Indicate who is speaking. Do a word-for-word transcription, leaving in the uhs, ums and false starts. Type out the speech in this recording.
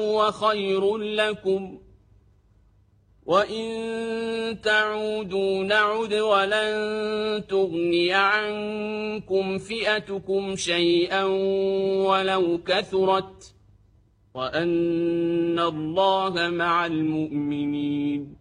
Speaker 1: هو خير لكم، وإن تعودوا نعد ولن تغني عنكم فئتكم شيئا ولو كثرت، وأن الله مع المؤمنين.